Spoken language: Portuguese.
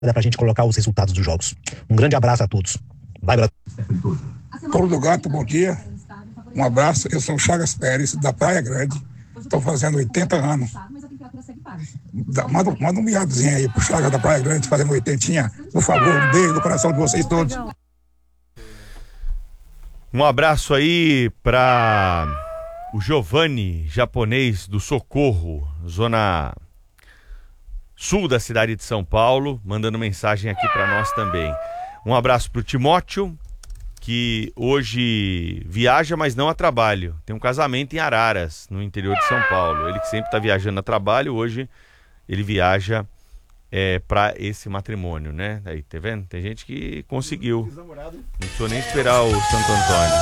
pra gente colocar os resultados dos jogos. Um grande abraço a todos. Vai, Brasil. Paulo do Gato, bom dia. Um abraço, eu sou o Chagas Pérez, da Praia Grande. Estou fazendo 80 anos. Manda um miadozinho aí pro Chagas da Praia Grande, fazendo 80. Por favor, um beijo no coração de vocês todos. Um abraço aí para o Giovanni, japonês do Socorro, zona sul da cidade de São Paulo, mandando mensagem aqui para nós também. Um abraço para o Timóteo, que hoje viaja, mas não a trabalho. Tem um casamento em Araras, no interior de São Paulo. Ele que sempre está viajando a trabalho, hoje ele viaja para esse matrimônio, né? Aí, tá vendo? Tem gente que conseguiu. Não precisou nem esperar o Santo Antônio.